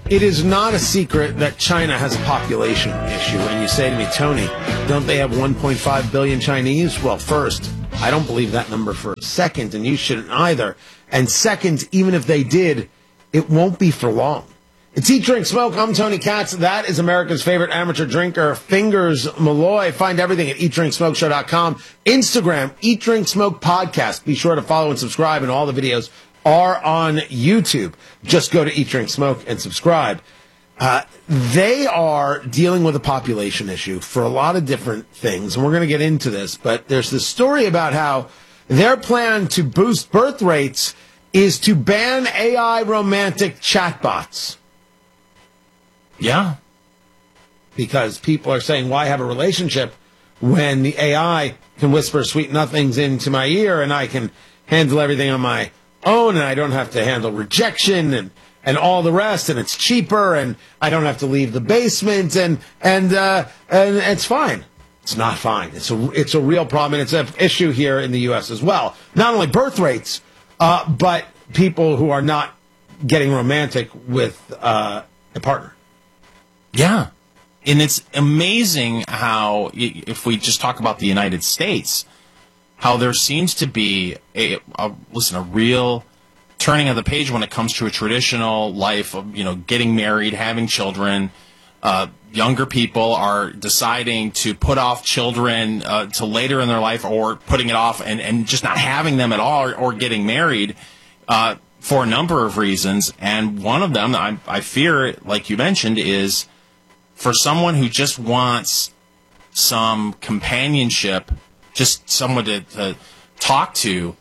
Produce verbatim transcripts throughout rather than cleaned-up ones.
It is not a secret that China has a population issue. And you say to me, Tony, don't they have one point five billion Chinese? Well, first, I don't believe that number for a second, and you shouldn't either. And second, even if they did, it won't be for long. It's Eat, Drink, Smoke. I'm Tony Katz. That is America's favorite amateur drinker, Fingers Malloy. Find everything at eat drink smoke show dot com. Instagram, Eat, Drink, Smoke Podcast. Be sure to follow and subscribe, and all the videos are on YouTube. Just go to Eat, Drink, Smoke and subscribe. Uh, they are dealing with a population issue for a lot of different things, and we're going to get into this, but there's this story about how their plan to boost birth rates is to ban A I romantic chatbots. Yeah. Because people are saying, why have a relationship when the A I can whisper sweet nothings into my ear and I can handle everything on my own and I don't have to handle rejection and, and all the rest, and it's cheaper and I don't have to leave the basement and and uh, and it's fine. It's not fine. It's a, it's a real problem, and it's an issue here in the U S as well. Not only birth rates, uh, but people who are not getting romantic with uh, a partner. Yeah. And it's amazing how, if we just talk about the United States, how there seems to be, a, a listen, a real turning of the page when it comes to a traditional life of, you know, getting married, having children. Uh, younger people are deciding to put off children uh, to later in their life, or putting it off and, and just not having them at all, or, or getting married uh, for a number of reasons. And one of them, I, I fear, like you mentioned, is for someone who just wants some companionship, just someone to, to talk to.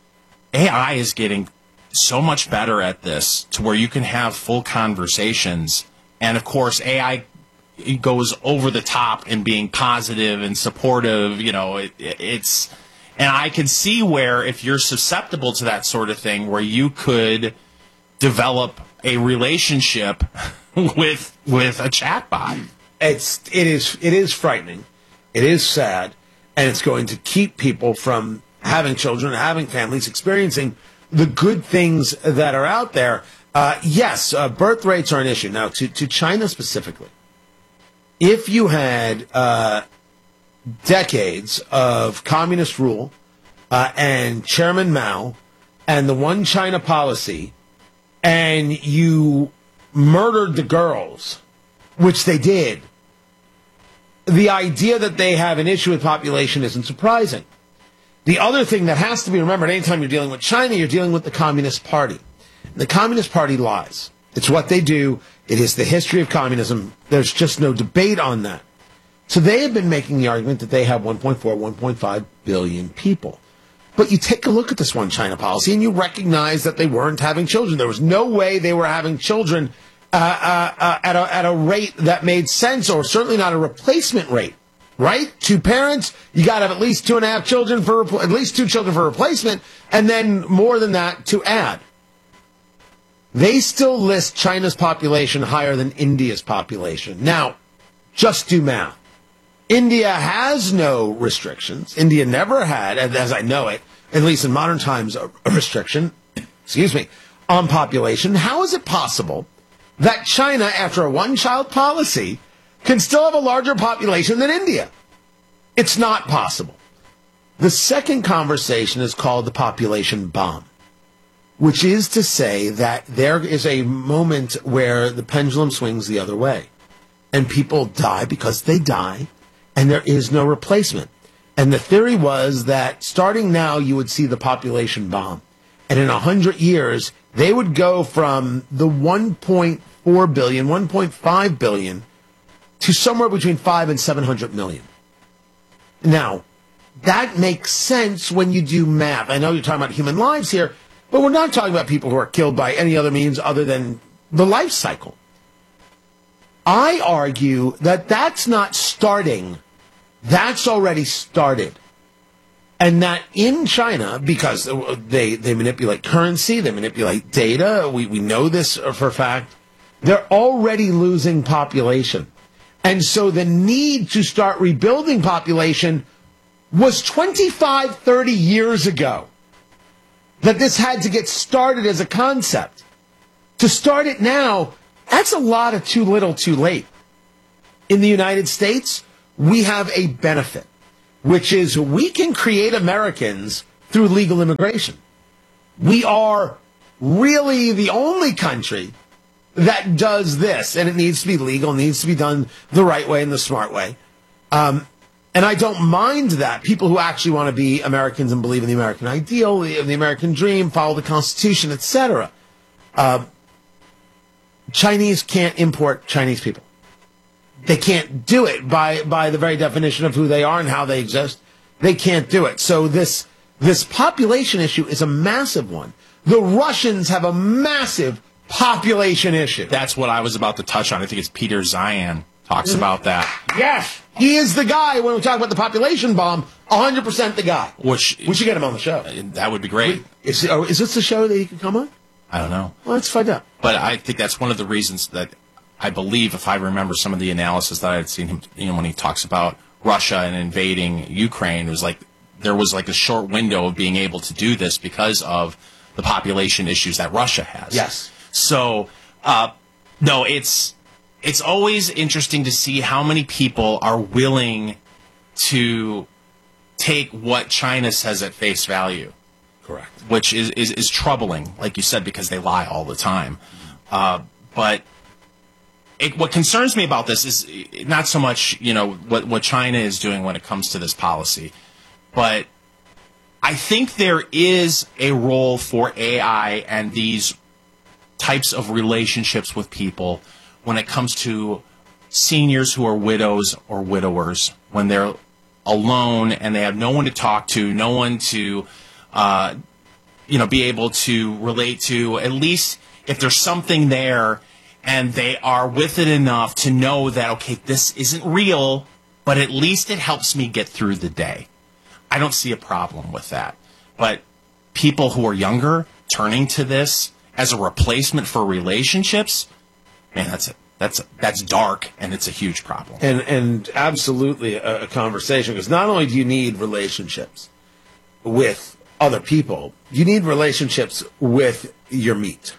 A I is getting so much better at this, to where you can have full conversations. And, of course, A I goes over the top in being positive and supportive. You know, it, it's – and I can see where, if you're susceptible to that sort of thing, where you could develop a relationship with with a chatbot. It's it is it is frightening. It is sad, and it's going to keep people from having children, having families, experiencing the good things that are out there. Uh, yes, uh, birth rates are an issue. Now, to, to China specifically, if you had uh, decades of communist rule uh, and Chairman Mao and the One China policy, and you murdered the girls, which they did, the idea that they have an issue with population isn't surprising. The other thing that has to be remembered anytime you're dealing with China, you're dealing with the Communist Party. The Communist Party lies. It's what they do. It is the history of communism. There's just no debate on that. So they have been making the argument that they have one point four, one point five billion people. But you take a look at this One China policy, and you recognize that they weren't having children. There was no way they were having children uh, uh, uh, at, a, at a rate that made sense, or certainly not a replacement rate, right? Two parents, you got to have at least two and a half children for at least two children for replacement, and then more than that to add. They still list China's population higher than India's population. Now, just do math. India has no restrictions. India never had, as I know it, at least in modern times, a restriction, excuse me, on population. How is it possible that China, after a one-child policy, can still have a larger population than India? It's not possible. The second conversation is called the population bomb, which is to say that there is a moment where the pendulum swings the other way, and people die because they die, and there is no replacement. And the theory was that starting now, you would see the population bomb. And in one hundred years, they would go from the one point four billion, one point five billion to somewhere between five and seven hundred million. Now, that makes sense when you do math. I know you're talking about human lives here, but we're not talking about people who are killed by any other means other than the life cycle. I argue that that's not starting. That's already started. And that in China, because they, they manipulate currency, they manipulate data, we, we know this for a fact, they're already losing population. And so the need to start rebuilding population was twenty-five, thirty years ago. That this had to get started as a concept. To start it now That's a lot of too little, too late. In the United States, we have a benefit, which is we can create Americans through legal immigration. We are really the only country that does this, and it needs to be legal, needs to be done the right way and the smart way. Um, and I don't mind that. People who actually want to be Americans and believe in the American ideal, the, the American dream, follow the Constitution, et cetera. Uh, Chinese can't import Chinese people. They can't do it by, by the very definition of who they are and how they exist. They can't do it. So this this population issue is a massive one. The Russians have a massive population issue. That's what I was about to touch on. I think it's Peter Zeihan talks about that. Yes. He is the guy, when we talk about the population bomb, one hundred percent the guy. Which, we should get him on the show. That would be great. Is, oh, is this the show that he can come on? I don't know. Well, let's find out. But I think that's one of the reasons that I believe, if I remember some of the analysis that I had seen him, you know, when he talks about Russia and invading Ukraine, it was like there was like a short window of being able to do this because of the population issues that Russia has. Yes. So, uh, no, it's it's always interesting to see how many people are willing to take what China says at face value. Correct. Which is, is, is troubling, like you said, because they lie all the time. Uh, but it, what concerns me about this is not so much, you know, what, what China is doing when it comes to this policy, but I think there is a role for A I and these types of relationships with people when it comes to seniors who are widows or widowers, when they're alone and they have no one to talk to, no one to, uh, you know, be able to relate to, at least if there's something there and they are with it enough to know that, okay, this isn't real, but at least it helps me get through the day. I don't see a problem with that. But people who are younger turning to this as a replacement for relationships, man, that's a, that's a, that's dark, and it's a huge problem. And and absolutely a, a conversation, because not only do you need relationships with other people, you need relationships with your meat.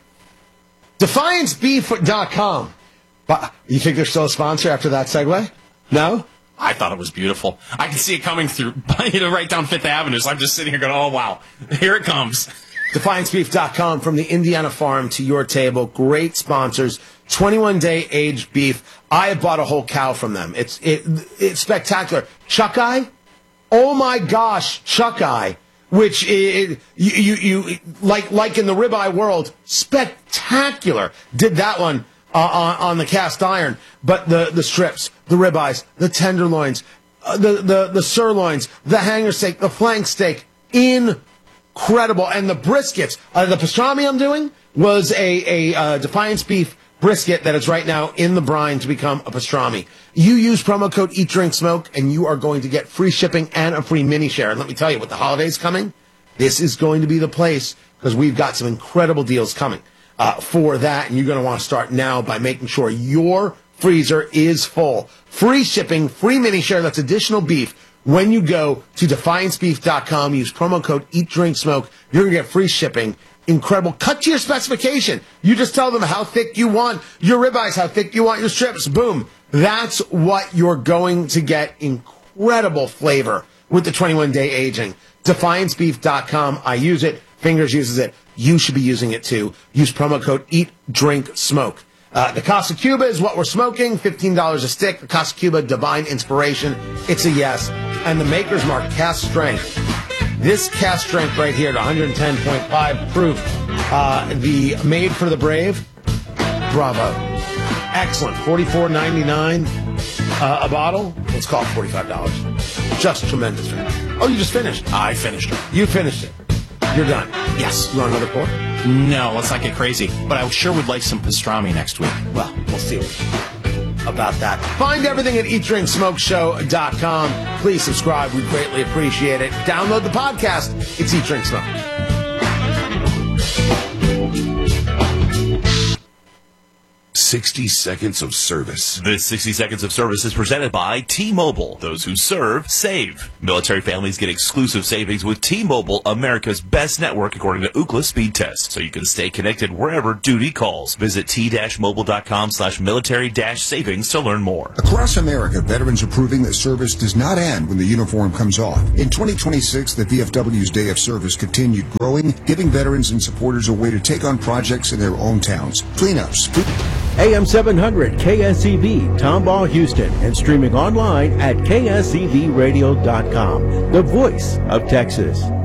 Defiance Beef dot com. But you think they're still a sponsor after that segue? No? I thought it was beautiful. I can see it coming through, you know, right down Fifth Avenue. So I'm just sitting here going, oh, wow, here it comes. Defiance Beef dot com, from the Indiana farm to your table. Great sponsors. twenty-one day aged beef. I have bought a whole cow from them. It's it, it's spectacular. Chuck Eye? Oh, my gosh, Chuck Eye. Which is, you, you, you, like, like in the ribeye world, spectacular. Did that one uh, on, on the cast iron. But the, the strips, the ribeyes, the tenderloins, uh, the, the, the sirloins, the hanger steak, the flank steak, incredible. And the briskets, uh, the pastrami I'm doing was a, a uh, Defiance Beef brisket that is right now in the brine to become a pastrami. You use promo code Eat Drink Smoke, and you are going to get free shipping and a free mini share. And let me tell you, with the holidays coming, this is going to be the place, because we've got some incredible deals coming uh, for that. And you're going to want to start now by making sure your freezer is full. Free shipping, free mini share. That's additional beef. When you go to Defiance Beef dot com, use promo code Eat Drink Smoke, you're going to get free shipping. Incredible. Cut to your specification. You just tell them how thick you want your ribeyes, how thick you want your strips. Boom. That's what you're going to get. Incredible flavor with the twenty-one day aging. Defiance Beef dot com. I use it. Fingers uses it. You should be using it too. Use promo code Eat Drink Smoke. Uh, the Casa Cuba is what we're smoking. fifteen dollars a stick. The Casa Cuba Divine Inspiration. It's a yes. And the Maker's Mark Cast Strength. This cast strength right here at one ten point five proof. Uh, the Made for the Brave. Bravo. Excellent. forty-four ninety-nine uh, a bottle. Let's call it forty-five dollars. Just tremendous. Oh, you just finished. I finished it. You finished it. You're done. Yes. You want another pour? No, let's not get crazy. But I sure would like some pastrami next week. Well, we'll see about that. Find everything at eat drink smoke show dot com. Please subscribe. We greatly appreciate it. Download the podcast. It's Eat, Drink, Smoke. sixty seconds of service. This sixty seconds of service is presented by T-Mobile. Those who serve, save. Military families get exclusive savings with T-Mobile, America's best network according to Ookla speed test. So you can stay connected wherever duty calls. Visit t-mobile.com slash military dash savings to learn more. Across America, veterans are proving that service does not end when the uniform comes off. In twenty twenty-six, the V F W's Day of Service continued growing, giving veterans and supporters a way to take on projects in their own towns. Cleanups. A M seven hundred K S E V, Tomball, Houston, and streaming online at K S E V radio dot com, the voice of Texas.